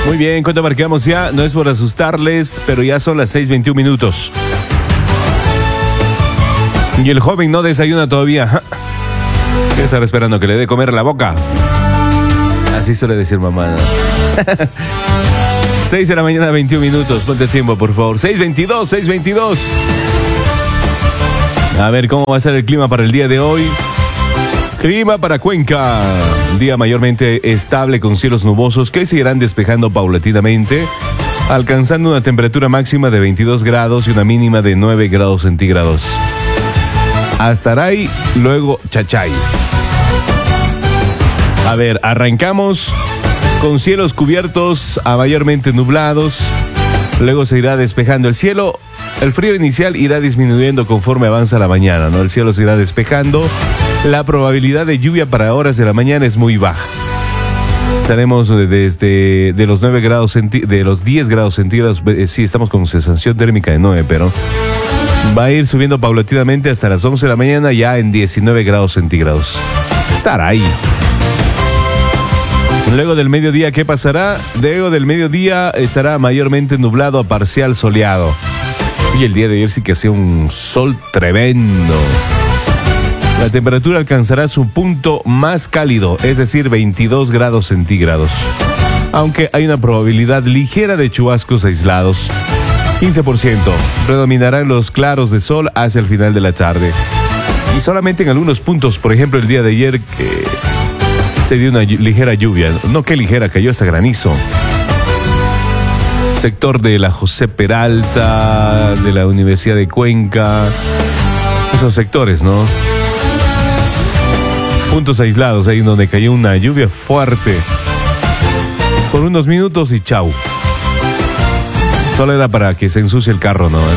Muy bien, ¿cuánto marcamos ya? No es por asustarles, pero ya son las 6:21 minutos. Y el joven no desayuna todavía. ¿Qué estará esperando? ¿Que le dé comer la boca? Así suele decir mamá, ¿no? 6 de la mañana, 21 minutos. Ponte tiempo, por favor. 6:22, 6:22. A ver, ¿cómo va a ser el clima para el día de hoy? Clima para Cuenca. Un día mayormente estable con cielos nubosos que se irán despejando paulatinamente, alcanzando una temperatura máxima de 22 grados y una mínima de 9 grados centígrados. Hasta Aray, luego Chachay. A ver, arrancamos con cielos cubiertos a mayormente nublados. Luego se irá despejando el cielo. El frío inicial irá disminuyendo conforme avanza la mañana, ¿no? El cielo se irá despejando. La probabilidad de lluvia para horas de la mañana es muy baja. Estaremos desde de los 9 grados de los 10 grados centígrados. Sí, estamos con sensación térmica de 9, pero va a ir subiendo paulatinamente hasta las 11 de la mañana ya en 19 grados centígrados. Estará ahí. Luego del mediodía, ¿qué pasará? Luego del mediodía estará mayormente nublado a parcial soleado. Y el día de ayer sí que hacía un sol tremendo. La temperatura alcanzará su punto más cálido, es decir, 22 grados centígrados. Aunque hay una probabilidad ligera de chubascos aislados. 15%. Predominarán los claros de sol hacia el final de la tarde. Y solamente en algunos puntos, por ejemplo, el día de ayer se dio una ligera lluvia. No, qué ligera, cayó hasta granizo. Sector de la José Peralta, de la Universidad de Cuenca. Esos sectores, ¿no? Puntos aislados ahí donde cayó una lluvia fuerte. Por unos minutos y chau. Solo era para que se ensucie el carro, ¿no?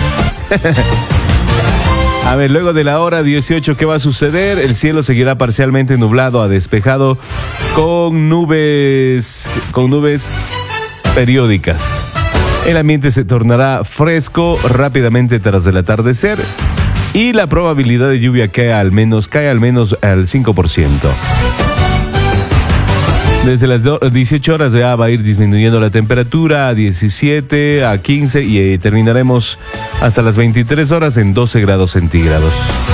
A ver, luego de la hora 18, ¿qué va a suceder? El cielo seguirá parcialmente nublado a despejado con nubes periódicas. El ambiente se tornará fresco rápidamente tras el atardecer y la probabilidad de lluvia cae al menos al 5%. Desde las 18 horas ya va a ir disminuyendo la temperatura a 17, a 15 y terminaremos hasta las 23 horas en 12 grados centígrados.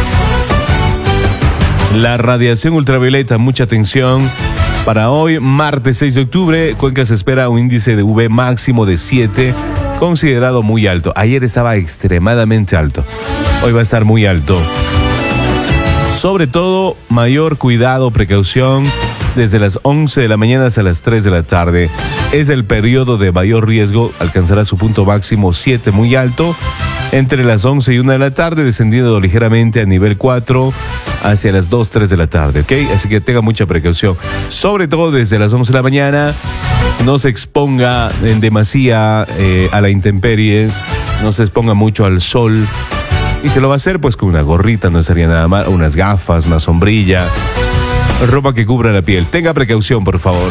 La radiación ultravioleta, mucha atención. Para hoy, martes 6 de octubre, Cuenca se espera un índice de UV máximo de 7, considerado muy alto. Ayer estaba extremadamente alto. Hoy va a estar muy alto. Sobre todo, mayor cuidado, precaución, desde las 11 de la mañana hasta las 3 de la tarde. Es el periodo de mayor riesgo, alcanzará su punto máximo 7 muy alto, entre las 11 y 1 de la tarde, descendiendo ligeramente a nivel 4 hacia las 2, 3 de la tarde, ¿ok? Así que tenga mucha precaución. Sobre todo desde las 11 de la mañana, no se exponga en demasía a la intemperie, no se exponga mucho al sol. Y se lo va a hacer pues con una gorrita, no sería nada mal, unas gafas, una sombrilla, ropa que cubra la piel. Tenga precaución, por favor.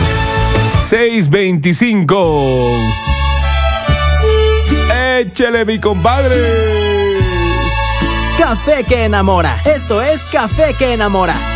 6:25. Échele, mi compadre. Café que enamora. Esto es Café que enamora.